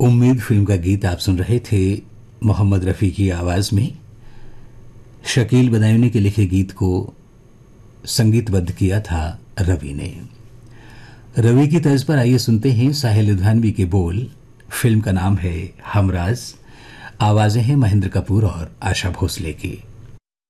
उम्मीद फिल्म का गीत आप सुन रहे थे मोहम्मद रफ़ी की आवाज में। शकील बदायूनी के लिखे गीत को संगीतबद्ध किया था रवि ने। रवि की तर्ज पर आइए सुनते हैं साहिल लुधियानवी के बोल। फिल्म का नाम है हमराज। आवाजें हैं महेंद्र कपूर और आशा भोसले की।